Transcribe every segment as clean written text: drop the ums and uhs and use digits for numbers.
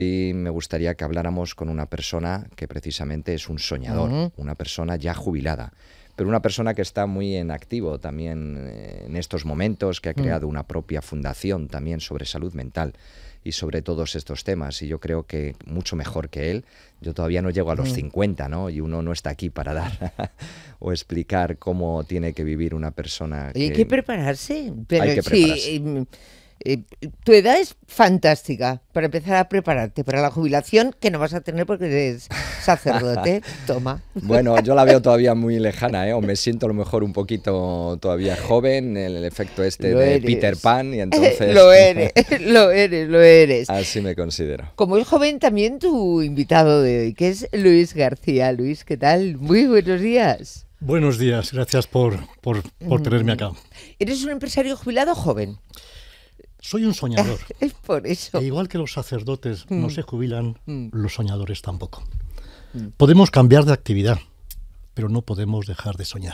Y me gustaría que habláramos con una persona que precisamente es un soñador, una persona ya jubilada, pero una persona que está muy en activo también en estos momentos, que ha creado una propia fundación también sobre salud mental y sobre todos estos temas. Y yo creo que mucho mejor que él. Yo todavía no llego a los 50, ¿no? Y uno no está aquí para dar o explicar cómo tiene que vivir una persona. Oye, hay que prepararse. Pero Hay que prepararse. sí, tu edad es fantástica para empezar a prepararte para la jubilación, que no vas a tener porque eres sacerdote. Toma. Bueno, yo la veo todavía muy lejana, ¿eh? O me siento a lo mejor un poquito todavía joven, el efecto este Lo de eres. Peter Pan, y entonces... Lo eres, lo eres, lo eres. Así me considero. Como es joven también tu invitado de hoy, que es Luis García. Luis, ¿qué tal? Muy buenos días. Buenos días, gracias por tenerme acá. ¿Eres un empresario jubilado joven? Soy un soñador. Es por eso. E igual que los sacerdotes no se jubilan, los soñadores tampoco. Podemos cambiar de actividad, pero no podemos dejar de soñar.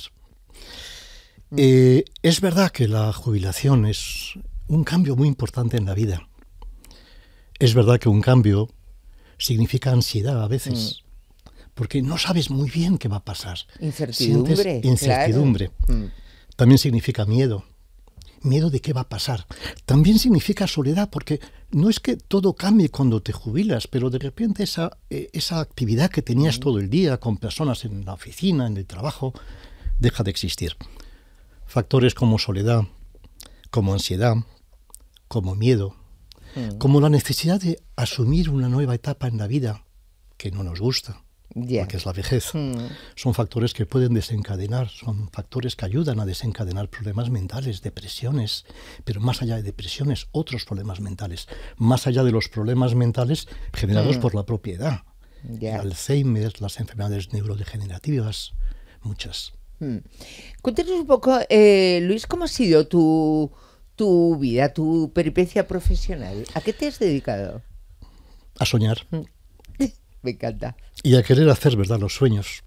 Es verdad que la jubilación es un cambio muy importante en la vida. Es verdad que un cambio significa ansiedad a veces, porque no sabes muy bien qué va a pasar. Incertidumbre. Sientes incertidumbre. Claro. También significa miedo. Miedo de qué va a pasar. También significa soledad, porque no es que todo cambie cuando te jubilas, pero de repente esa actividad que tenías todo el día con personas en la oficina, en el trabajo, deja de existir. Factores como soledad, como ansiedad, como miedo, como la necesidad de asumir una nueva etapa en la vida que no nos gusta, porque es la vejez. Son factores que pueden desencadenar, son factores que ayudan a desencadenar problemas mentales, depresiones, pero más allá de depresiones, otros problemas mentales, más allá de los problemas mentales generados por la propia edad. El Alzheimer, las enfermedades neurodegenerativas, muchas. Cuéntanos un poco, Luis, ¿cómo ha sido tu vida, tu peripecia profesional? ¿A qué te has dedicado? A soñar. Me encanta. Y a querer hacer verdad los sueños.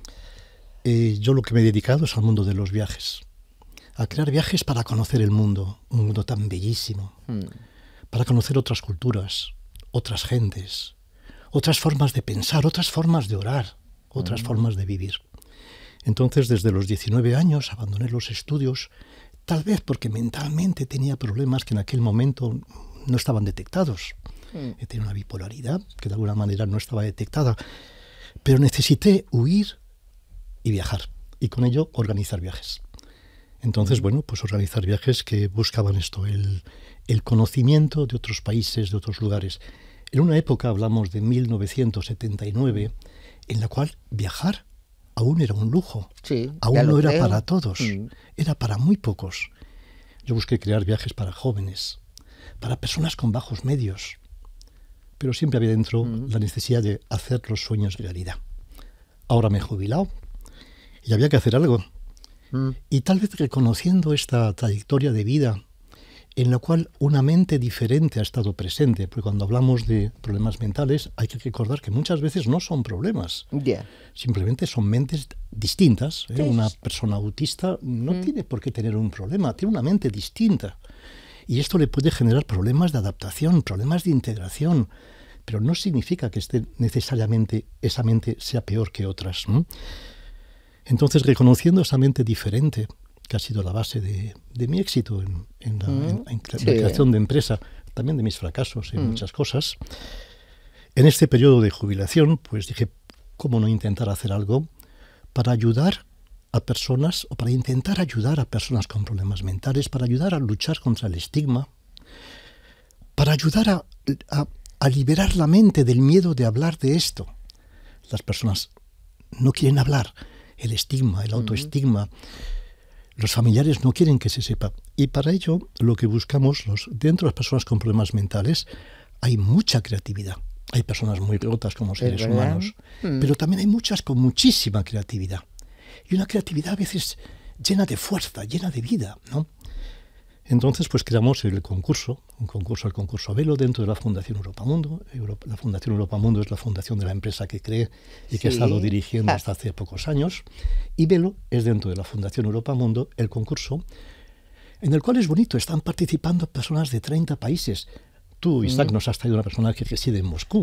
Yo lo que me he dedicado es al mundo de los viajes. A crear viajes para conocer el mundo, un mundo tan bellísimo. Para conocer otras culturas, otras gentes, otras formas de pensar, otras formas de orar, otras formas de vivir. Entonces, desde los 19 años abandoné los estudios, tal vez porque mentalmente tenía problemas que en aquel momento no estaban detectados. Tenía una bipolaridad que de alguna manera no estaba detectada, pero necesité huir y viajar, y con ello organizar viajes. Entonces, bueno, pues organizar viajes que buscaban esto, el conocimiento de otros países, de otros lugares. En una época, hablamos de 1979, en la cual viajar aún era un lujo, aún no era para todos, era para muy pocos. Yo busqué crear viajes para jóvenes, para personas con bajos medios, pero siempre había dentro la necesidad de hacer los sueños realidad. Ahora me he jubilado y había que hacer algo. Y tal vez reconociendo esta trayectoria de vida en la cual una mente diferente ha estado presente, porque cuando hablamos de problemas mentales hay que recordar que muchas veces no son problemas, simplemente son mentes distintas. Una persona autista no tiene por qué tener un problema, tiene una mente distinta. Y esto le puede generar problemas de adaptación, problemas de integración, pero no significa que esté necesariamente esa mente sea peor que otras, ¿no? Entonces, reconociendo esa mente diferente, que ha sido la base de mi éxito en la creación de empresa, también de mis fracasos en muchas cosas, en este periodo de jubilación, pues dije, ¿cómo no intentar hacer algo para ayudar a personas, o para intentar ayudar a personas con problemas mentales, para ayudar a luchar contra el estigma, para ayudar a liberar la mente del miedo de hablar de esto? Las personas no quieren hablar, el estigma, el autoestigma, los familiares no quieren que se sepa. Y para ello, lo que buscamos, dentro de las personas con problemas mentales, hay mucha creatividad. Hay personas muy rotas como seres humanos, pero también hay muchas con muchísima creatividad. Y una creatividad a veces llena de fuerza, llena de vida, ¿no? Entonces, pues creamos el concurso, el concurso Velo, dentro de la Fundación Europamundo. La Fundación Europamundo es la fundación de la empresa que creé y que he estado dirigiendo hasta hace pocos años. Y Velo es dentro de la Fundación Europamundo el concurso en el cual es bonito, están participando personas de 30 países, Tú, Isaac, nos has traído una persona que reside en Moscú.